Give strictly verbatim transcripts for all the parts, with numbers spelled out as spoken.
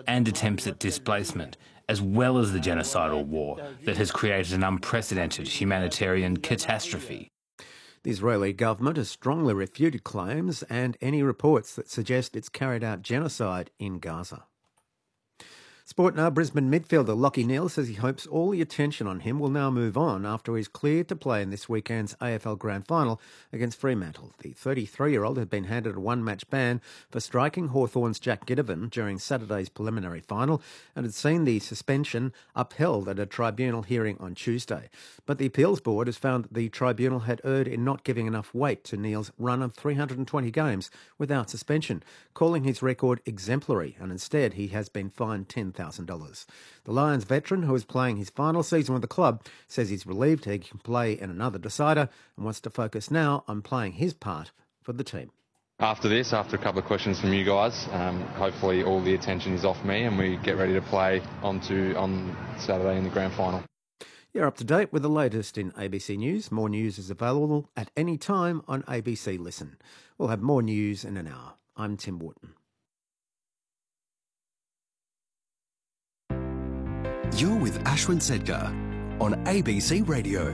and attempts at displacement, as well as the genocidal war that has created an unprecedented humanitarian catastrophe. The Israeli government has strongly refuted claims and any reports that suggest it's carried out genocide in Gaza. Sport now, Brisbane midfielder Lachie Neale says he hopes all the attention on him will now move on after he's cleared to play in this weekend's A F L Grand Final against Fremantle. The thirty-three-year-old had been handed a one-match ban for striking Hawthorn's Jack Ginnivan during Saturday's preliminary final and had seen the suspension upheld at a tribunal hearing on Tuesday. But the appeals board has found that the tribunal had erred in not giving enough weight to Neale's run of three hundred twenty games without suspension, calling his record exemplary, and instead he has been fined ten thousand dollars. The Lions veteran, who is playing his final season with the club, says he's relieved he can play in another decider and wants to focus now on playing his part for the team. After this, after a couple of questions from you guys, um, hopefully all the attention is off me and we get ready to play on, to, on Saturday in the grand final. You're up to date with the latest in A B C News. More news is available at any time on A B C Listen. We'll have more news in an hour. I'm Tim Wharton. You're with Ashwin Sedgar on A B C Radio.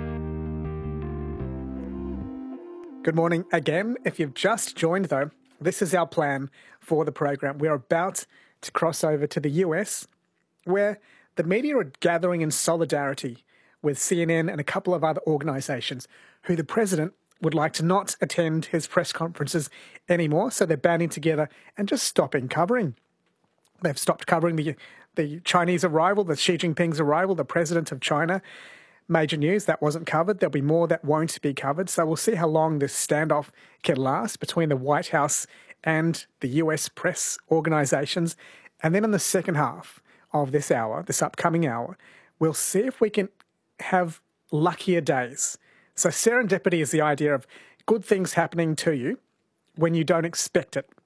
Good morning again. If you've just joined, though, this is our plan for the program. We're about to cross over to the U S, where the media are gathering in solidarity with C N N and a couple of other organisations who the president would like to not attend his press conferences anymore, so they're banding together and just stopping covering. They've stopped covering the the Chinese arrival, the Xi Jinping's arrival, the president of China. Major news, that wasn't covered. There'll be more that won't be covered. So we'll see how long this standoff can last between the White House and the U S press organisations. And then in the second half of this hour, this upcoming hour, we'll see if we can have luckier days. So serendipity is the idea of good things happening to you when you don't expect it.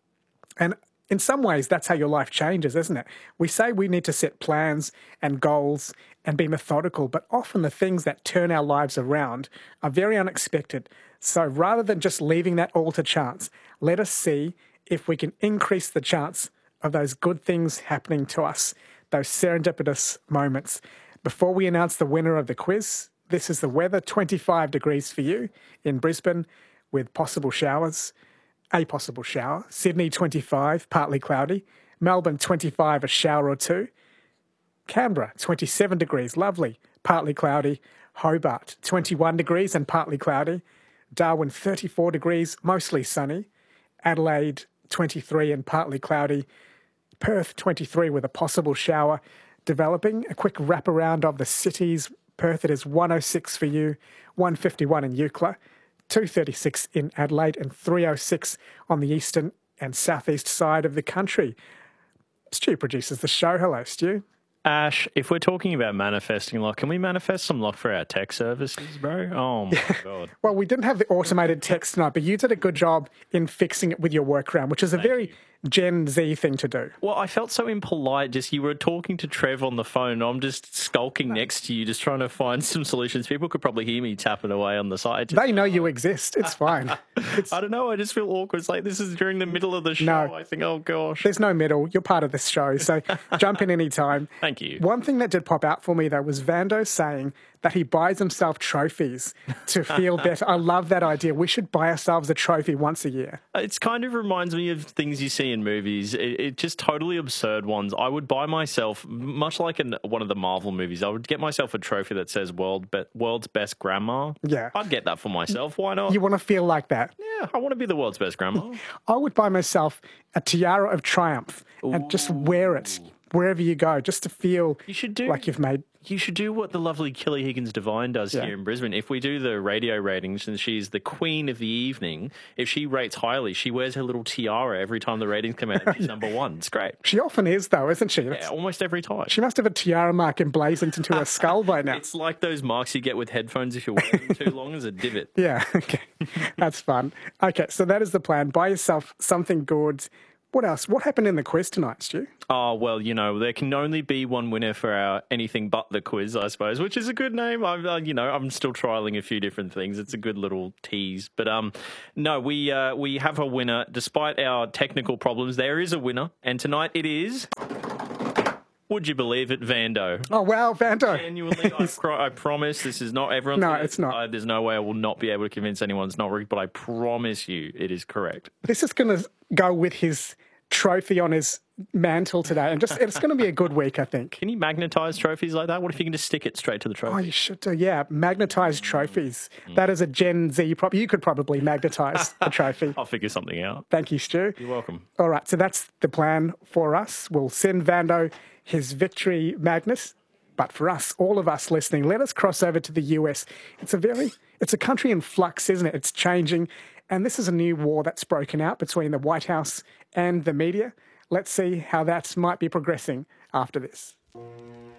And in some ways, that's how your life changes, isn't it? We say we need to set plans and goals and be methodical, but often the things that turn our lives around are very unexpected. So rather than just leaving that all to chance, let us see if we can increase the chance of those good things happening to us, those serendipitous moments. Before we announce the winner of the quiz, this is the weather, twenty-five degrees for you in Brisbane with possible showers. A possible shower. Sydney, twenty-five, partly cloudy. Melbourne, twenty-five, a shower or two. Canberra, twenty-seven degrees, lovely, partly cloudy. Hobart, twenty-one degrees and partly cloudy. Darwin, thirty-four degrees, mostly sunny. Adelaide, twenty-three and partly cloudy. Perth, twenty-three with a possible shower developing. A quick wraparound of the cities. Perth, it is one oh six for you, one fifty-one in Eucla. two thirty-six in Adelaide and three oh six on the eastern and southeast side of the country. Stu produces the show. Hello, Stu. Ash, if we're talking about manifesting luck, can we manifest some luck for our tech services, bro? Oh, my God. Well, we didn't have the automated text tonight, but you did a good job in fixing it with your workaround, which is a Thank very you. Gen Z thing to do. Well, I felt so impolite. Just you were talking to Trev on the phone. I'm just skulking next to you, just trying to find some solutions. People could probably hear me tapping away on the side. They know you exist. It's fine. It's, I don't know. I just feel awkward. It's like this is during the middle of the show. No. I think, oh, gosh. There's no middle. You're part of this show, so jump in any time. Thank you. One thing that did pop out for me, though, was Vando saying that he buys himself trophies to feel better. I love that idea. We should buy ourselves a trophy once a year. It kind of reminds me of things you see in movies. It, it just totally absurd ones. I would buy myself, much like in one of the Marvel movies, I would get myself a trophy that says World Be- World's Best Grandma. Yeah. I'd get that for myself. Why not? You want to feel like that? Yeah, I want to be the world's best grandma. I would buy myself a tiara of triumph and just wear it wherever you go, just to feel You should do like you've made... You should do what the lovely Kelly Higgins Devine does Yeah. here in Brisbane. If we do the radio ratings and she's the queen of the evening, if she rates highly, she wears her little tiara every time the ratings come out and she's number one. It's great. She often is, though, isn't she? Yeah, almost every time. She must have a tiara mark emblazoned into her skull by now. It's like those marks you get with headphones if you're wearing them too long as a divot. Yeah, okay. That's fun. Okay, so that is the plan. Buy yourself something good What else? What happened in the quiz tonight, Stu? Oh, well, you know, there can only be one winner for our Anything But the quiz, I suppose, which is a good name. I'm, uh, you know, I'm still trialling a few different things. It's a good little tease. But um, no, we uh, we have a winner. Despite our technical problems, there is a winner. And tonight it is... Would you believe it, Vando? Oh, wow, Vando. Genuinely, I, pro- I promise this is not everyone's. No, it's not. I, there's no way I will not be able to convince anyone it's not rigged, but I promise you it is correct. This is going to go with his trophy on his mantle today, and just it's going to be a good week, I think. Can you magnetise trophies like that? What if you can just stick it straight to the trophy? Oh, you should do, yeah. Magnetised trophies. Mm. That is a Gen Z problem. You could probably magnetise a trophy. I'll figure something out. Thank you, Stu. You're welcome. All right, so that's the plan for us. We'll send Vando his victory magnet. But for us, all of us listening, let us cross over to the U S. It's a very, it's a country in flux, isn't it? It's changing. And this is a new war that's broken out between the White House and the media. Let's see how that might be progressing after this.